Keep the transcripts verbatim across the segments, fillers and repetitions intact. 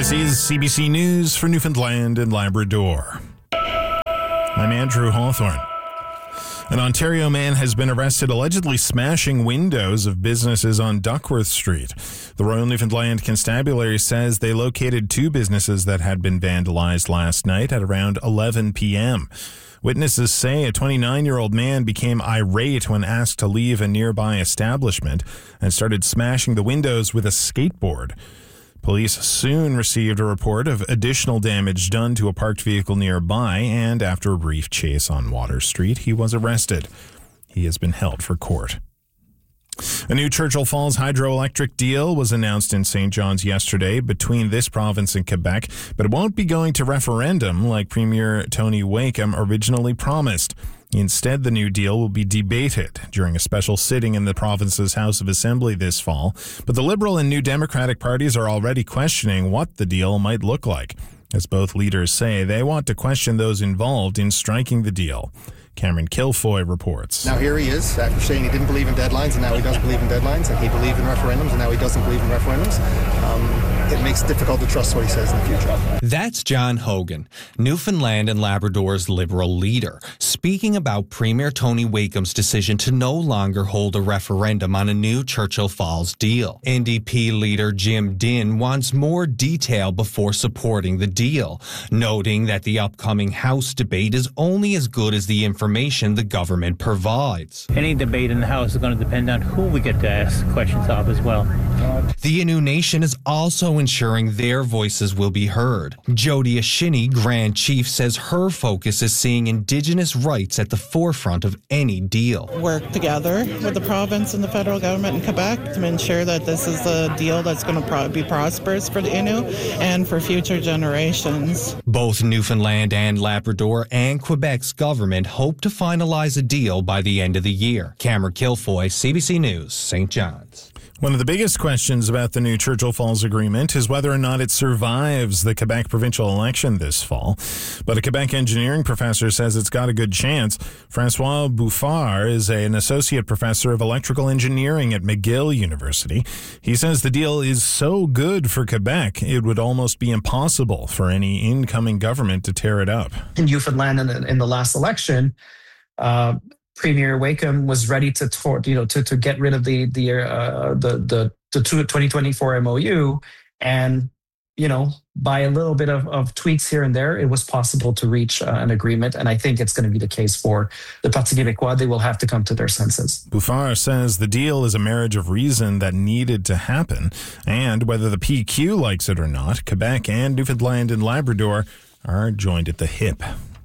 This is C B C News for Newfoundland and Labrador. I'm Andrew Hawthorne. An Ontario man has been arrested allegedly smashing windows of businesses on Duckworth Street. The Royal Newfoundland Constabulary says they located two businesses that had been vandalized last night at around eleven p.m. Witnesses say a twenty-nine-year-old man became irate when asked to leave a nearby establishment and started smashing the windows with a skateboard. Police soon received a report of additional damage done to a parked vehicle nearby, and after a brief chase on Water Street, he was arrested. He has been held for court. A new Churchill Falls hydroelectric deal was announced in Saint John's yesterday between this province and Quebec, but it won't be going to referendum like Premier Tony Wakeham originally promised. Instead, the new deal will be debated during a special sitting in the province's House of Assembly this fall. But the Liberal and New Democratic parties are already questioning what the deal might look like. As both leaders say, they want to question those involved in striking the deal. Cameron Kilfoy reports. Now here he is, after saying he didn't believe in deadlines, and now he does believe in deadlines, and he believed in referendums, and now he doesn't believe in referendums. Um, it makes it difficult to trust what he says in the future. That's John Hogan, Newfoundland and Labrador's Liberal leader, speaking about Premier Tony Wakeham's decision to no longer hold a referendum on a new Churchill Falls deal. N D P leader Jim Dinn wants more detail before supporting the deal, noting that the upcoming House debate is only as good as the information the government provides. Any debate in the House is going to depend on who we get to ask questions of as well. The Innu Nation is also ensuring their voices will be heard. Jody Ashini, Grand Chief, says her focus is seeing Indigenous rights at the forefront of any deal. Work together with the province and the federal government in Quebec to ensure that this is a deal that's going to pro- be prosperous for the Innu and for future generations. Both Newfoundland and Labrador and Quebec's government hope to finalize a deal by the end of the year. Cameron Kilfoy, C B C News, Saint John's. One of the biggest questions about the new Churchill Falls agreement is whether or not it survives the Quebec provincial election this fall. But a Quebec engineering professor says it's got a good chance. Francois Bouffard is a, an associate professor of electrical engineering at McGill University. He says the deal is so good for Quebec, it would almost be impossible for any incoming government to tear it up. In Newfoundland in the, in the last election, uh, Premier Wakeham was ready to, you know, to to get rid of the the uh, the the the twenty twenty-four M O U, and you know, by a little bit of, of tweaks here and there, it was possible to reach uh, an agreement. And I think it's going to be the case for the Parti Québécois. They will have to come to their senses. Bouffard says the deal is a marriage of reason that needed to happen, and whether the P Q likes it or not, Quebec and Newfoundland and Labrador are joined at the hip.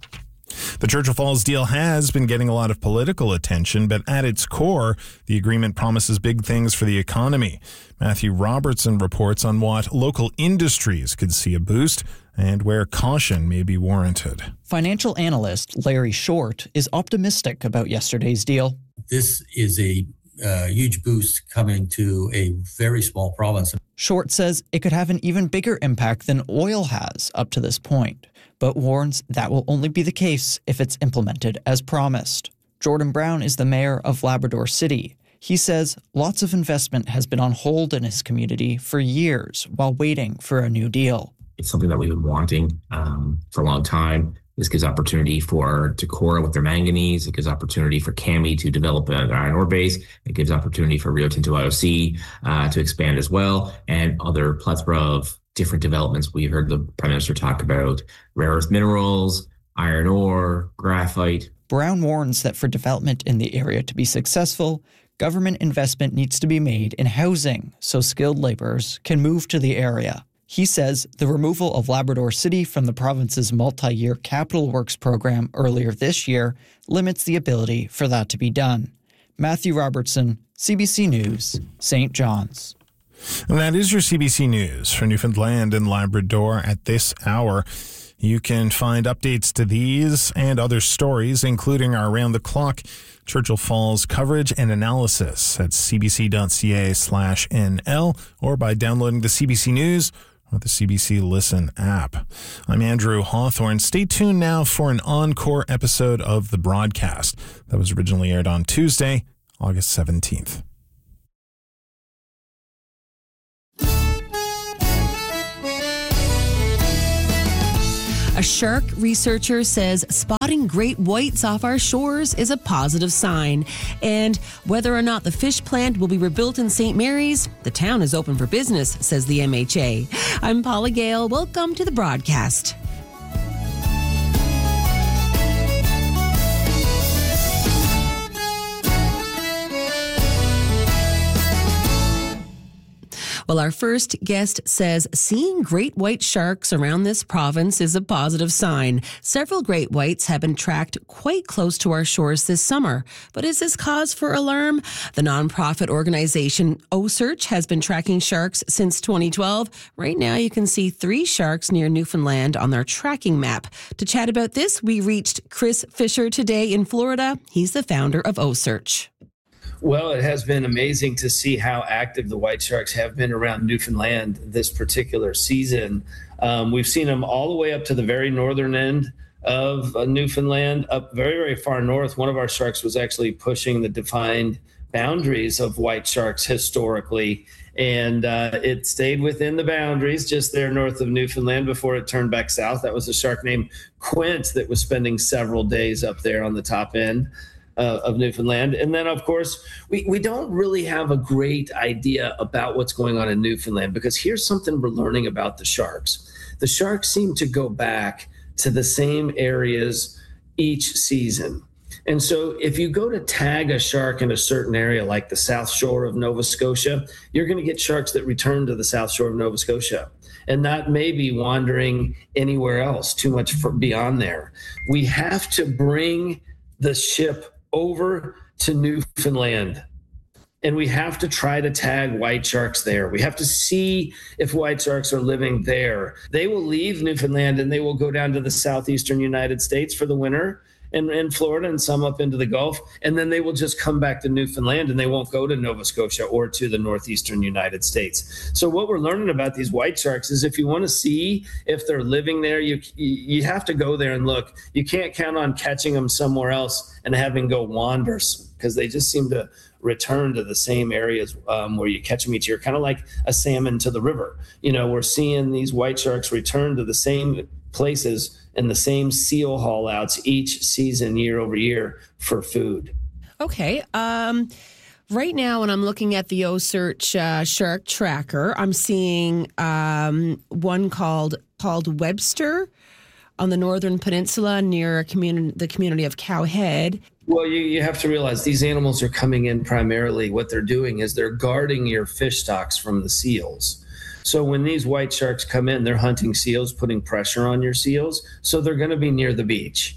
The Churchill Falls deal has been getting a lot of political attention, but at its core, the agreement promises big things for the economy. Matthew Robertson reports on what local industries could see a boost and where caution may be warranted. Financial analyst Larry Short is optimistic about yesterday's deal. This is a uh, huge boost coming to a very small province. Short says it could have an even bigger impact than oil has up to this point, but warns that will only be the case if it's implemented as promised. Jordan Brown is the mayor of Labrador City. He says lots of investment has been on hold in his community for years while waiting for a new deal. It's something that we've been wanting um, for a long time. This gives opportunity for Decorah with their manganese. It gives opportunity for C A M I to develop an iron ore base. It gives opportunity for Rio Tinto I O C uh, to expand as well, and other plethora of different developments. We heard the Prime Minister talk about rare earth minerals, iron ore, graphite. Brown warns that for development in the area to be successful, government investment needs to be made in housing so skilled laborers can move to the area. He says the removal of Labrador City from the province's multi-year capital works program earlier this year limits the ability for that to be done. Matthew Robertson, C B C News, Saint John's. And that is your C B C News for Newfoundland and Labrador at this hour. You can find updates to these and other stories, including our round-the-clock Churchill Falls coverage and analysis at cbc.ca slash NL or by downloading the C B C News or the C B C Listen app. I'm Andrew Hawthorne. Stay tuned now for an encore episode of the broadcast that was originally aired on Tuesday, August seventeenth. A shark researcher says spotting great whites off our shores is a positive sign. And whether or not the fish plant will be rebuilt in Saint Mary's, the town is open for business, says the M H A. I'm Paula Gale. Welcome to the broadcast. Well, our first guest says seeing great white sharks around this province is a positive sign. Several great whites have been tracked quite close to our shores this summer. But is this cause for alarm? The nonprofit organization OCEARCH has been tracking sharks since twenty twelve. Right now, you can see three sharks near Newfoundland on their tracking map. To chat about this, we reached Chris Fisher today in Florida. He's the founder of OCEARCH. Well, it has been amazing to see how active the white sharks have been around Newfoundland this particular season. Um, we've seen them all the way up to the very northern end of uh, Newfoundland, up very, very far north. One of our sharks was actually pushing the defined boundaries of white sharks historically, and uh, it stayed within the boundaries just there north of Newfoundland before it turned back south. That was a shark named Quint that was spending several days up there on the top end Uh, of Newfoundland. And then, of course, we, we don't really have a great idea about what's going on in Newfoundland, because here's something we're learning about the sharks. The sharks seem to go back to the same areas each season. And so if you go to tag a shark in a certain area, like the South Shore of Nova Scotia, you're going to get sharks that return to the South Shore of Nova Scotia and not maybe wandering anywhere else too much for, beyond there. We have to bring the ship over to Newfoundland, and we have to try to tag white sharks there. We have to see if white sharks are living there. They will leave Newfoundland and they will go down to the southeastern United States for the winter, and in Florida and some up into the Gulf, and then they will just come back to Newfoundland and they won't go to Nova Scotia or to the northeastern United States. So what we're learning about these white sharks is if you want to see if they're living there, you you have to go there and look. You can't count on catching them somewhere else and having go wander, because they just seem to return to the same areas um, where you catch them each year, kind of like a salmon to the river. You know, we're seeing these white sharks return to the same places and the same seal haul outs each season, year over year, for food. Okay. Um, right now, when I'm looking at the OCEARCH uh, shark tracker, I'm seeing um, one called called Webster on the Northern Peninsula near a community, the community of Cowhead. Well, you, you have to realize these animals are coming in primarily. What they're doing is they're guarding your fish stocks from the seals. So when these white sharks come in, they're hunting seals, putting pressure on your seals. So they're going to be near the beach.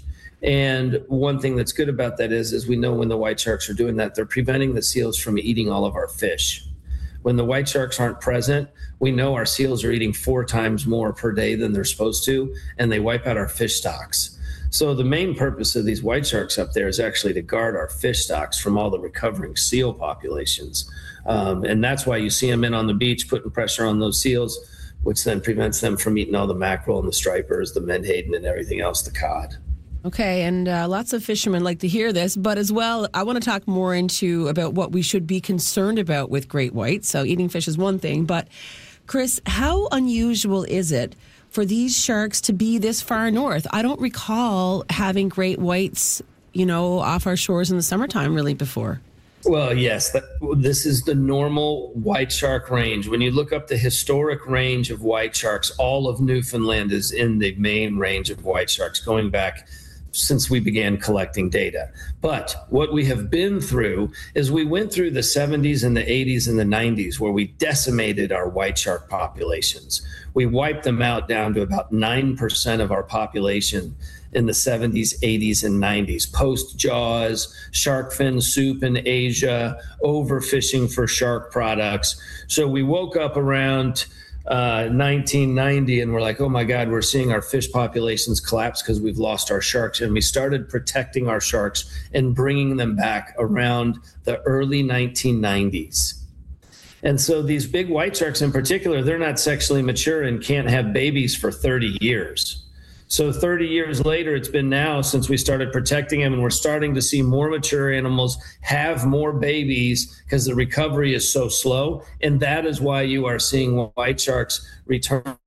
And one thing that's good about that is, is we know when the white sharks are doing that, they're preventing the seals from eating all of our fish. When the white sharks aren't present, we know our seals are eating four times more per day than they're supposed to, and they wipe out our fish stocks. So the main purpose of these white sharks up there is actually to guard our fish stocks from all the recovering seal populations. Um, and that's why you see them in on the beach putting pressure on those seals, which then prevents them from eating all the mackerel and the stripers, the menhaden, and everything else, the cod. Okay, and uh, lots of fishermen like to hear this, but as well, I want to talk more into about what we should be concerned about with great whites. So eating fish is one thing, but Chris, how unusual is it for these sharks to be this far north? I don't recall having great whites, you know, off our shores in the summertime really before. Well, yes, that, this is the normal white shark range. When you look up the historic range of white sharks, all of Newfoundland is in the main range of white sharks going back since we began collecting data. But what we have been through is we went through the seventies and the eighties and the nineties where we decimated our white shark populations. We wiped them out down to about nine percent of our population in the seventies, eighties, and nineties. Post-Jaws, shark fin soup in Asia, overfishing for shark products. So we woke up around uh, nineteen ninety and we're like, oh my God, we're seeing our fish populations collapse because we've lost our sharks. And we started protecting our sharks and bringing them back around the early nineteen nineties. And so these big white sharks in particular, they're not sexually mature and can't have babies for thirty years. So thirty years later, it's been now since we started protecting them, and we're starting to see more mature animals have more babies because the recovery is so slow. And that is why you are seeing white sharks return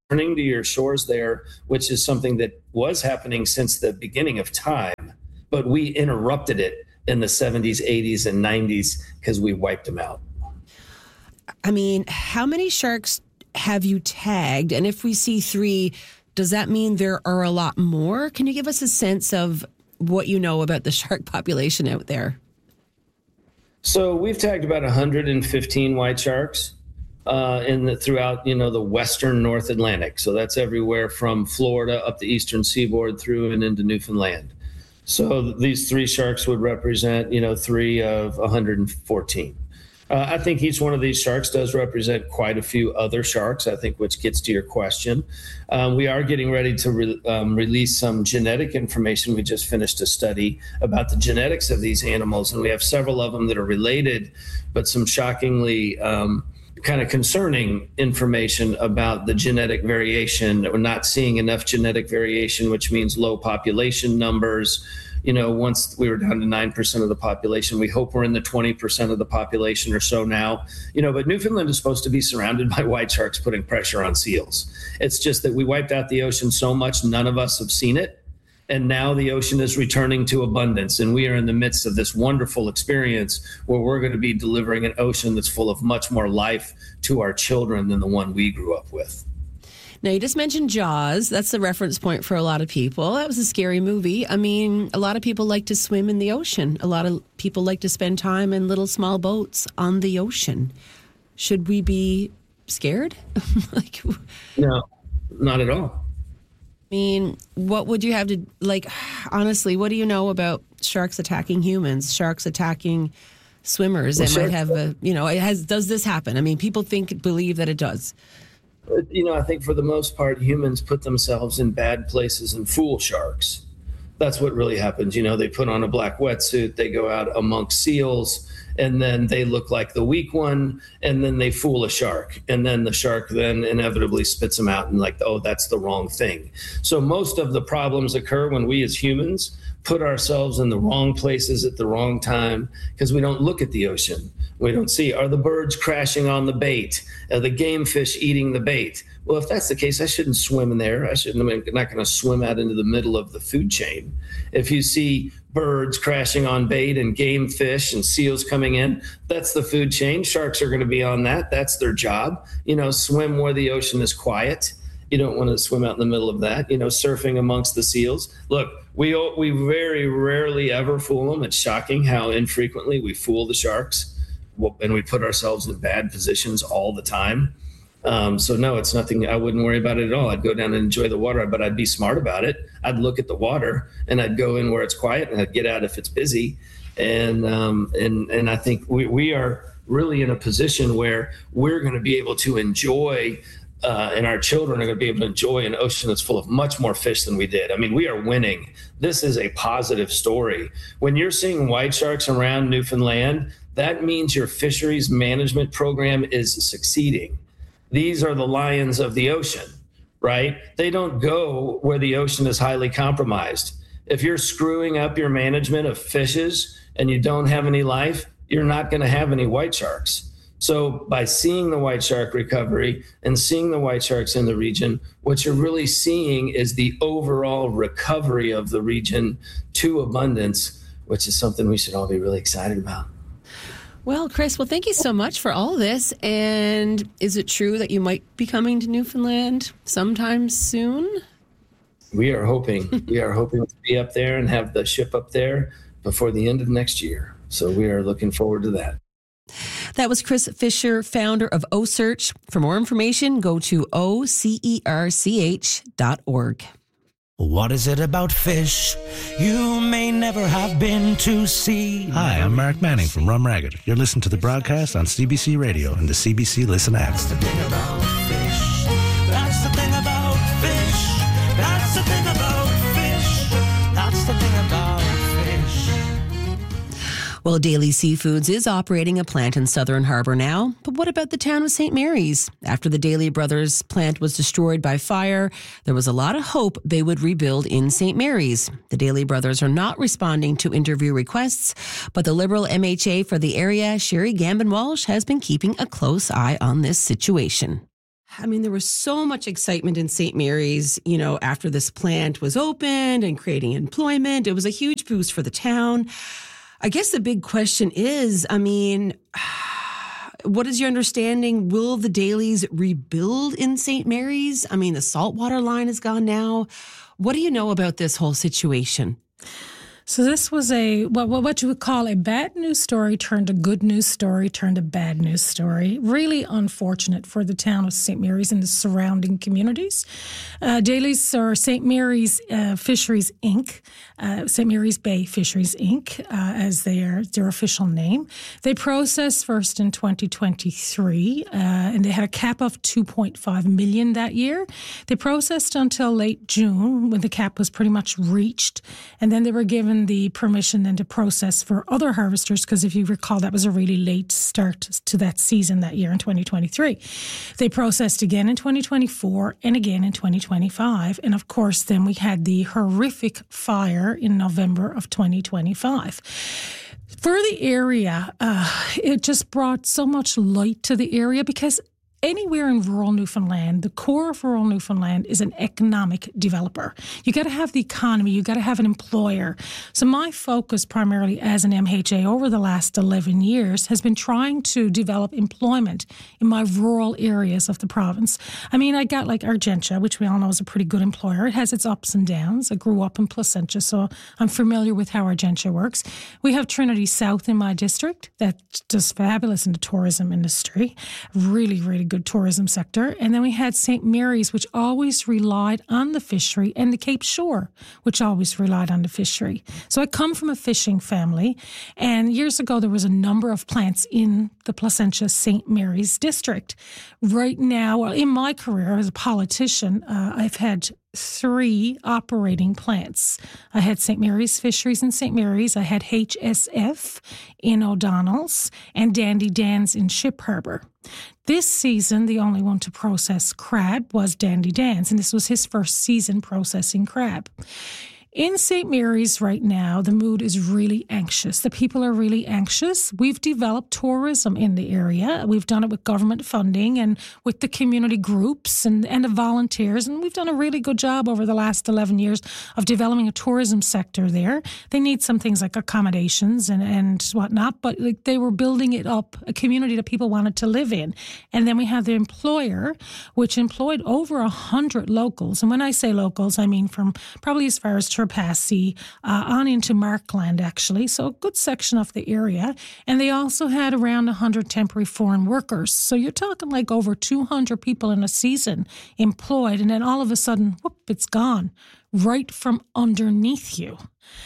returning to your shores there, which is something that was happening since the beginning of time, but we interrupted it in the seventies, eighties, and nineties because we wiped them out. I mean, how many sharks have you tagged? And if we see three, does that mean there are a lot more? Can you give us a sense of what you know about the shark population out there? So we've tagged about one hundred fifteen white sharks uh, in the, throughout, you know, the western North Atlantic. So that's everywhere from Florida up the eastern seaboard through and into Newfoundland. So these three sharks would represent, you know, three of one hundred fourteen. Uh, I think each one of these sharks does represent quite a few other sharks, I think, which gets to your question. Um, we are getting ready to re- um, release some genetic information. We just finished a study about the genetics of these animals, and we have several of them that are related, but some shockingly um, kind of concerning information about the genetic variation. We're not seeing enough genetic variation, which means low population numbers. You know, once we were down to nine percent of the population, we hope we're in the twenty percent of the population or so now. You know, but Newfoundland is supposed to be surrounded by white sharks putting pressure on seals. It's just that we wiped out the ocean so much, none of us have seen it. And now the ocean is returning to abundance. And we are in the midst of this wonderful experience where we're going to be delivering an ocean that's full of much more life to our children than the one we grew up with. Now, you just mentioned Jaws. That's the reference point for a lot of people. That was a scary movie. I mean, a lot of people like to swim in the ocean. A lot of people like to spend time in little small boats on the ocean. Should we be scared? like, no, not at all. I mean, what would you have to, like, honestly, what do you know about sharks attacking humans, sharks attacking swimmers that well, might have a, you know, it has, does this happen? I mean, people think, believe that it does. You know, I think for the most part, humans put themselves in bad places and fool sharks. That's what really happens. You know, they put on a black wetsuit, they go out amongst seals, and then they look like the weak one, and then they fool a shark. And then the shark then inevitably spits them out and like, oh, that's the wrong thing. So most of the problems occur when we as humans put ourselves in the wrong places at the wrong time because we don't look at the ocean. We don't see, are the birds crashing on the bait? Are the game fish eating the bait? Well, if that's the case, I shouldn't swim in there. I shouldn't, I'm not going to swim out into the middle of the food chain. If you see birds crashing on bait and game fish and seals coming in, that's the food chain. Sharks are going to be on that. That's their job. You know, swim where the ocean is quiet. You don't want to swim out in the middle of that, you know, surfing amongst the seals. Look, we we very rarely ever fool them. It's shocking how infrequently we fool the sharks, and we put ourselves in bad positions all the time. Um, so no, it's nothing. I wouldn't worry about it at all. I'd go down and enjoy the water, but I'd be smart about it. I'd look at the water and I'd go in where it's quiet and I'd get out if it's busy. And um, and and I think we, we are really in a position where we're going to be able to enjoy Uh, and our children are going to be able to enjoy an ocean that's full of much more fish than we did. I mean, we are winning. This is a positive story. When you're seeing white sharks around Newfoundland, that means your fisheries management program is succeeding. These are the lions of the ocean, right? They don't go where the ocean is highly compromised. If you're screwing up your management of fishes and you don't have any life, you're not going to have any white sharks. So by seeing the white shark recovery and seeing the white sharks in the region, what you're really seeing is the overall recovery of the region to abundance, which is something we should all be really excited about. Well, Chris, well, thank you so much for all this. And is it true that you might be coming to Newfoundland sometime soon? We are hoping. we are hoping to be up there and have the ship up there before the end of next year. So we are looking forward to that. That was Chris Fisher, founder of OCEARCH. For more information, go to O C E R C H dot org. What is it about fish you may never have been to see? Hi, I'm Mark Manning from Rum Ragged. You're listening to the broadcast on C B C Radio and the C B C Listen app. That's the thing about fish. That's the thing about fish. That's the thing about fish. That's the thing about fish. Well, Daily Seafoods is operating a plant in Southern Harbour now, but what about the town of Saint Mary's? After the Daly Brothers plant was destroyed by fire, there was a lot of hope they would rebuild in Saint Mary's. The Daly Brothers are not responding to interview requests, but the Liberal M H A for the area, Sherry Gambin-Walsh, has been keeping a close eye on this situation. I mean, there was so much excitement in Saint Mary's, you know, after this plant was opened and creating employment. It was a huge boost for the town. I guess the big question is, I mean, what is your understanding? Will the Dailies rebuild in Saint Mary's? I mean, the saltwater line is gone now. What do you know about this whole situation? So this was a what what you would call a bad news story turned a good news story turned a bad news story. Really unfortunate for the town of Saint Mary's and the surrounding communities. Uh, Dailies or Saint Mary's uh, Fisheries Incorporated, uh, Saint Mary's Bay Fisheries Incorporated, uh, as their their official name. They processed first in twenty twenty-three, uh, and they had a cap of two point five million that year. They processed until late June when the cap was pretty much reached, and then they were given the permission then to process for other harvesters, because if you recall, that was a really late start to that season that year in twenty twenty-three. They processed again in twenty twenty-four and again in twenty twenty-five. And of course, then we had the horrific fire in November of twenty twenty-five. For the area, uh, it just brought so much light to the area, because anywhere in rural Newfoundland, the core of rural Newfoundland is an economic developer. You got to have the economy. You got to have an employer. So my focus primarily as an M H A over the last eleven years has been trying to develop employment in my rural areas of the province. I mean, I got like Argentia, which we all know is a pretty good employer. It has its ups and downs. I grew up in Placentia, so I'm familiar with how Argentia works. We have Trinity South in my district that does fabulous in the tourism industry. Really, really good tourism sector. And then we had Saint Mary's, which always relied on the fishery, and the Cape Shore, which always relied on the fishery. So I come from a fishing family, and years ago there was a number of plants in the Placentia Saint Mary's district. Right now, well, in my career as a politician, uh, I've had three operating plants. I had Saint Mary's Fisheries in Saint Mary's, I had H S F in O'Donnell's, and Dandy Dan's in Ship Harbour. This season, the only one to process crab was Dandy Dan's, and this was his first season processing crab. In Saint Mary's right now, the mood is really anxious. The people are really anxious. We've developed tourism in the area. We've done it with government funding and with the community groups and, and the volunteers. And we've done a really good job over the last eleven years of developing a tourism sector there. They need some things like accommodations and, and whatnot, but like they were building it up, a community that people wanted to live in. And then we have the employer, which employed over one hundred locals. And when I say locals, I mean from probably as far as Passy, uh, on into Markland, actually. So a good section of the area. And they also had around one hundred temporary foreign workers. So you're talking like over two hundred people in a season employed. And then all of a sudden, whoop, it's gone right from underneath you.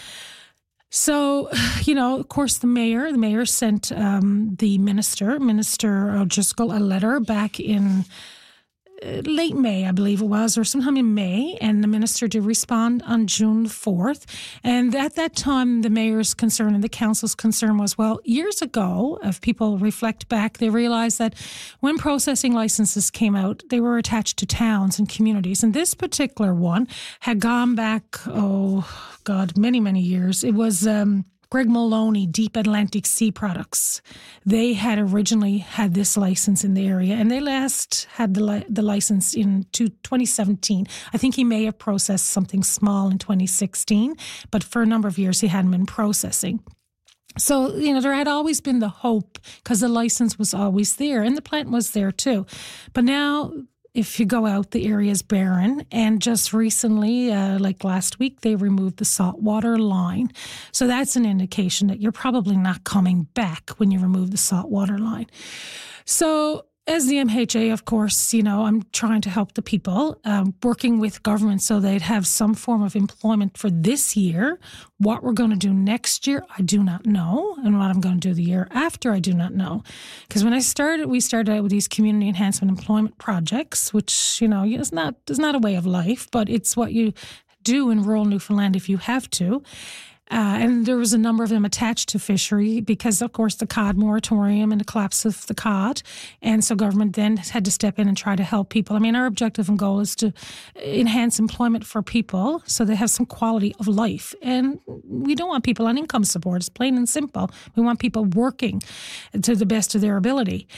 So, you know, of course, the mayor, the mayor sent um, the minister, Minister O'Driscoll, a letter back in late May, I believe it was, or sometime in May, and the minister did respond on June fourth. And at that time, the mayor's concern and the council's concern was, well, years ago, if people reflect back, they realized that when processing licenses came out, they were attached to towns and communities. And this particular one had gone back, oh, God, many, many years. It was Um, Greg Maloney, Deep Atlantic Sea Products. They had originally had this license in the area, and they last had the li- the license in twenty seventeen. I think he may have processed something small in twenty sixteen, but for a number of years he hadn't been processing. So, you know, there had always been the hope because the license was always there, and the plant was there too. But now, if you go out, the area is barren. And just recently, uh, like last week, they removed the saltwater line. So that's an indication that you're probably not coming back when you remove the saltwater line. So as the M H A, of course, you know, I'm trying to help the people, um, working with government so they'd have some form of employment for this year. What we're going to do next year, I do not know. And what I'm going to do the year after, I do not know. Because when I started, we started out with these community enhancement employment projects, which, you know, is not, is not a way of life, but it's what you do in rural Newfoundland if you have to. Uh, and there was a number of them attached to fishery because, of course, the cod moratorium and the collapse of the cod. And so government then had to step in and try to help people. I mean, our objective and goal is to enhance employment for people so they have some quality of life. And we don't want people on income support. It's plain and simple. We want people working to the best of their ability.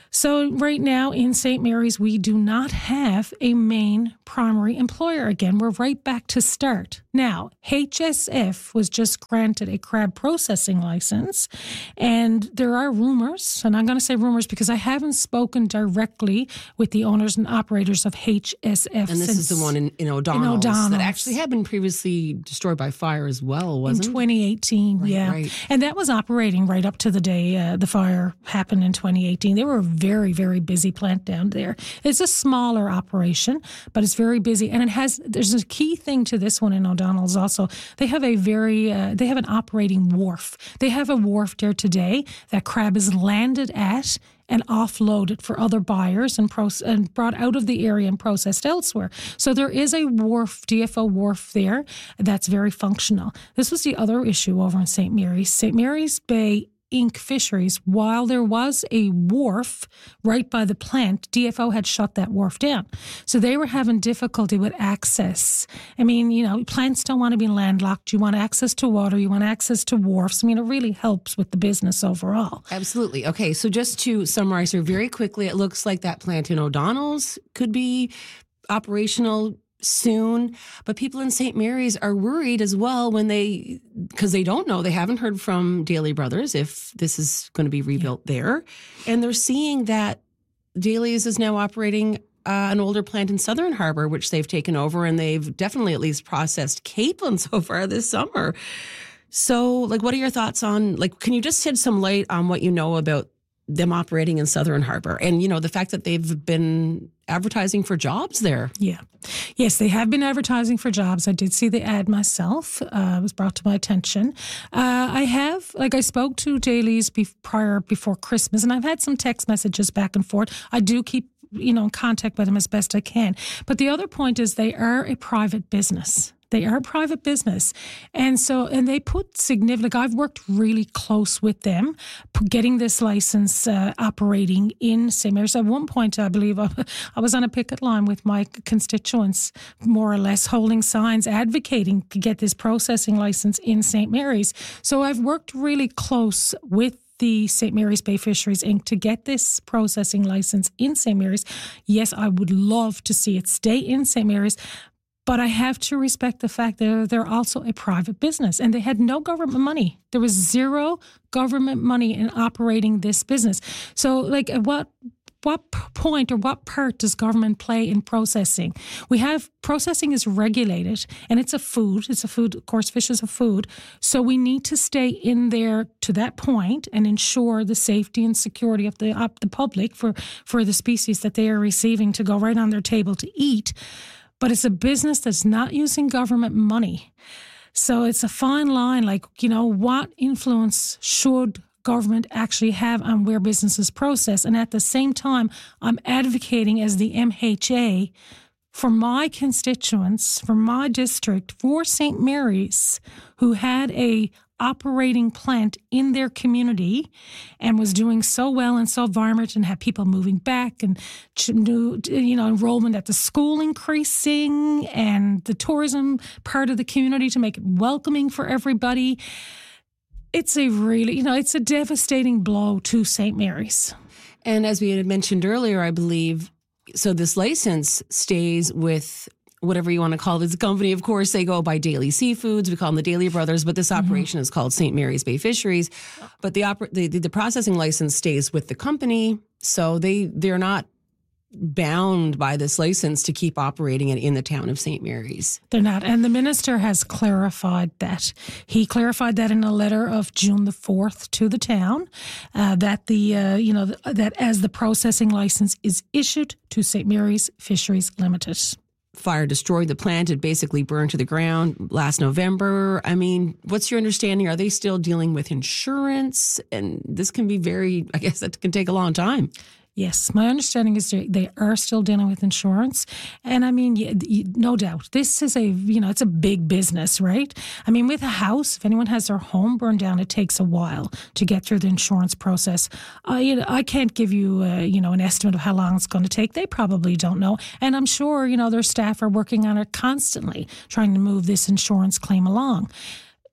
So right now in Saint Mary's, we do not have a main primary employer again. We're right back to start. Now, H S F was just granted a crab processing license, and there are rumors, and I'm going to say rumors because I haven't spoken directly with the owners and operators of H S F. And this since, is the one in, in, O'Donnell's in O'Donnell's that actually had been previously destroyed by fire as well, wasn't it? In twenty eighteen, right, yeah. Right. And that was operating right up to the day uh, the fire happened in twenty eighteen. They were a very, very busy plant down there. It's a smaller operation, but it's very busy. And it has, there's a key thing to this one in O'Donnell's also. They have a very, uh, they have an operating wharf. They have a wharf there today that crab is landed at and offloaded for other buyers and, proce- and brought out of the area and processed elsewhere. So there is a wharf, D F O wharf there that's very functional. This was the other issue over in Saint Mary's. Saint Mary's Bay Incorporated. Fisheries, while there was a wharf right by the plant, D F O had shut that wharf down. So they were having difficulty with access. I mean, you know, plants don't want to be landlocked. You want access to water. You want access to wharfs. I mean, it really helps with the business overall. Absolutely. Okay, so just to summarize here very quickly, it looks like that plant in O'Donnell's could be operational soon, but people in Saint Mary's are worried as well when they, because they don't know, they haven't heard from Daly Brothers if this is going to be rebuilt yeah. there, and they're seeing that Daly's is now operating uh, an older plant in Southern Harbor, which they've taken over, and they've definitely at least processed capelin so far this summer. So, like, what are your thoughts on, like, can you just shed some light on what you know about them operating in Southern Harbor and, you know, the fact that they've been advertising for jobs there? Yeah. Yes, they have been advertising for jobs. I did see the ad myself. Uh, it was brought to my attention. Uh, I have, like I spoke to Daly's be- prior before Christmas, and I've had some text messages back and forth. I do keep, you know, in contact with them as best I can. But the other point is they are a private business. They are a private business. And so, and they put significant, I've worked really close with them, getting this license uh, operating in Saint Mary's. At one point, I believe, I, I was on a picket line with my constituents, more or less, holding signs, advocating to get this processing license in Saint Mary's. So I've worked really close with the Saint Mary's Bay Fisheries Incorporated to get this processing license in Saint Mary's. Yes, I would love to see it stay in Saint Mary's, but I have to respect the fact that they're also a private business and they had no government money. There was zero government money in operating this business. So, like, at what what point or what part does government play in processing? We have, processing is regulated and it's a food. It's a food, of course, fish is a food. So we need to stay in there to that point and ensure the safety and security of the, of the public for, for the species that they are receiving to go right on their table to eat. But it's a business that's not using government money. So it's a fine line, like, you know, what influence should government actually have on where businesses process? And at the same time, I'm advocating as the M H A for my constituents, for my district, for Saint Mary's, who had a operating plant in their community and was doing so well and so vibrant and had people moving back and, you know, enrollment at the school increasing and the tourism part of the community to make it welcoming for everybody. It's a really, you know, it's a devastating blow to Saint Mary's. And as we had mentioned earlier, I believe, so this license stays with whatever you want to call this company. Of course, they go by Daly Seafoods. We call them the Daly Brothers, but this operation mm-hmm. is called Saint Mary's Bay Fisheries. But the, oper- the the processing license stays with the company, so they they're not bound by this license to keep operating it in the town of Saint Mary's. They're not. And the minister has clarified that. He clarified that in a letter of June the fourth to the town, uh, that the, uh, you know, that as the processing license is issued to Saint Mary's Fisheries Limited. Fire destroyed the plant. It basically burned to the ground last November. I mean, what's your understanding? Are they still dealing with insurance? And this can be very, I guess that can take a long time. Yes, my understanding is they are still dealing with insurance. And I mean, no doubt, this is a, you know, it's a big business, right? I mean, with a house, if anyone has their home burned down, it takes a while to get through the insurance process. Uh, you know, I can't give you, uh, you know, an estimate of how long it's going to take. They probably don't know. And I'm sure, you know, their staff are working on it constantly, trying to move this insurance claim along.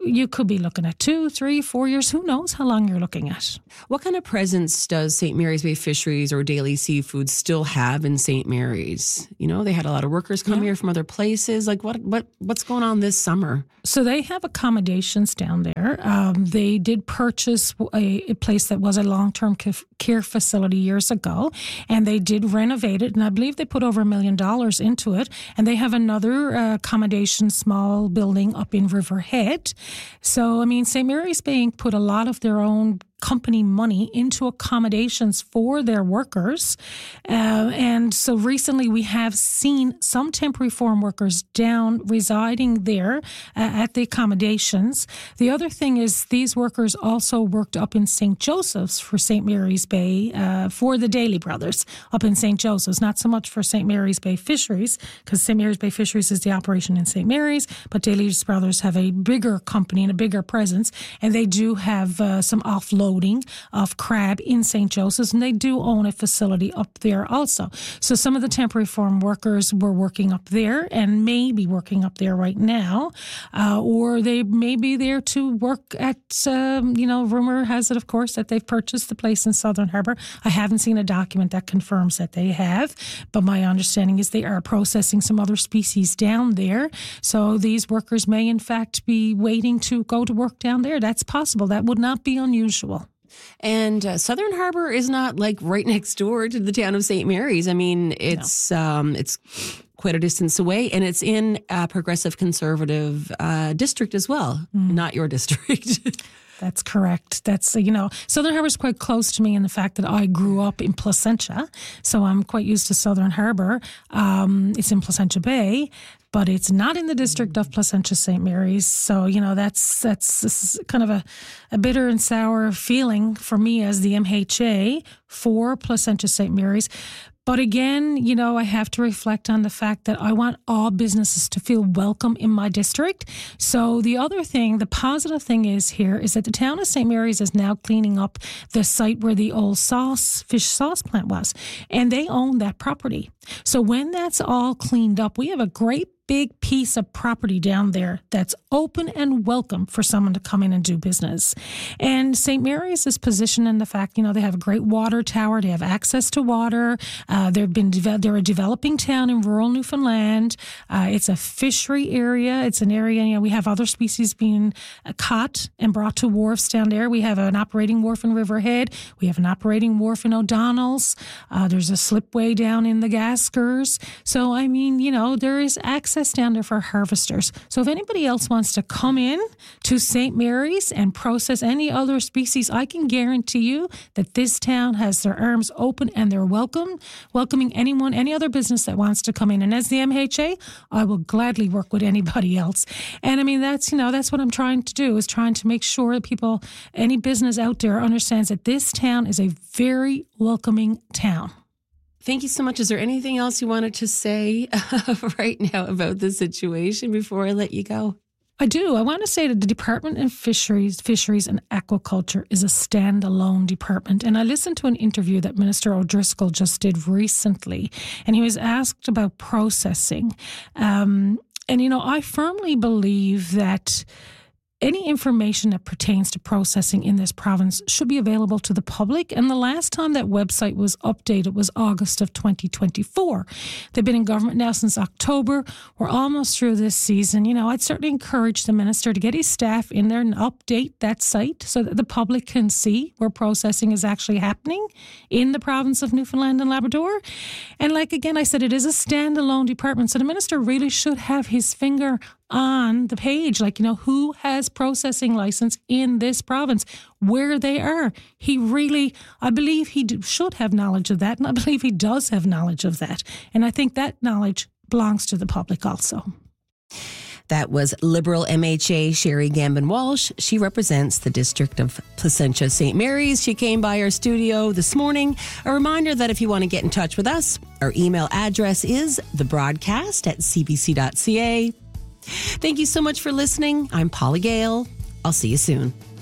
you could be looking at two, three, four years. Who knows how long you're looking at? What kind of presence does Saint Mary's Bay Fisheries or Daily Seafood still have in Saint Mary's? You know, they had a lot of workers come yeah. here from other places. Like, what, what, what's going on this summer? So they have accommodations down there. Um, they did purchase a, a place that was a long-term care facility years ago, and they did renovate it. And I believe they put over a million dollars into it. And they have another uh, accommodation, small building up in Riverhead. So, I mean, Saint Mary's Bay put a lot of their own company money into accommodations for their workers. Uh, and so recently we have seen some temporary foreign workers down residing there uh, at the accommodations. The other thing is these workers also worked up in Saint Joseph's for Saint Mary's Bay uh, for the Daly Brothers up in Saint Joseph's, not so much for Saint Mary's Bay Fisheries, because Saint Mary's Bay Fisheries is the operation in Saint Mary's, but Daly Brothers have a bigger company and a bigger presence, and they do have uh, some offload of crab in Saint Joseph's, and they do own a facility up there also. So some of the temporary farm workers were working up there and may be working up there right now, uh, or they may be there to work at, um, you know, rumor has it, of course, that they've purchased the place in Southern Harbour. I haven't seen a document that confirms that they have, but my understanding is they are processing some other species down there. So these workers may, in fact, be waiting to go to work down there. That's possible. That would not be unusual. And uh, Southern Harbour is not like right next door to the town of Saint Mary's. I mean, it's no. um, it's quite a distance away, and it's in a progressive conservative uh, district as well, mm. not your district. That's correct. That's, you know, Southern Harbour is quite close to me in the fact that I grew up in Placentia, so I'm quite used to Southern Harbour. Um, it's in Placentia Bay, but it's not in the district of Placentia Saint Mary's. So, you know, that's that's kind of a, a bitter and sour feeling for me as the M H A for Placentia Saint Mary's. But again, you know, I have to reflect on the fact that I want all businesses to feel welcome in my district. So the other thing, the positive thing is here is that the town of Saint Mary's is now cleaning up the site where the old sauce, fish sauce plant was, and they own that property. So when that's all cleaned up, we have a great big piece of property down there that's open and welcome for someone to come in and do business. And Saint Mary's is positioned in the fact, you know, they have a great water tower, they have access to water, uh, they've been de- they're a developing town in rural Newfoundland. Uh, it's a fishery area. It's an area, you know, we have other species being uh, caught and brought to wharfs down there. We have an operating wharf in Riverhead. We have an operating wharf in O'Donnell's. Uh, there's a slipway down in the Gaskers. So, I mean, you know, there is access down there for harvesters. So if anybody else wants to come in to Saint Mary's and process any other species, I can guarantee you that this town has their arms open and they're welcome, welcoming anyone, any other business that wants to come in. And as the M H A, I will gladly work with anybody else. And I mean, that's, you know, that's what I'm trying to do, is trying to make sure that people, any business out there understands that this town is a very welcoming town. Thank you so much. Is there anything else you wanted to say uh, right now about the situation before I let you go? I do. I want to say that the Department of Fisheries, Fisheries and Aquaculture is a standalone department. And I listened to an interview that Minister O'Driscoll just did recently, and he was asked about processing. Um, and, you know, I firmly believe that any information that pertains to processing in this province should be available to the public. And the last time that website was updated was August of twenty twenty-four. They've been in government now since October. We're almost through this season. You know, I'd certainly encourage the minister to get his staff in there and update that site so that the public can see where processing is actually happening in the province of Newfoundland and Labrador. And like, again, I said, it is a standalone department. So the minister really should have his finger on the page, like, you know, who has processing license in this province, where they are. He really, I believe he do, should have knowledge of that, and I believe he does have knowledge of that. And I think that knowledge belongs to the public also. That was Liberal M H A Sherry Gambin-Walsh. She represents the district of Placentia Saint Mary's. She came by our studio this morning. A reminder that if you want to get in touch with us, our email address is thebroadcast at c b c dot c a. Thank you so much for listening. I'm Paula Gale. I'll see you soon.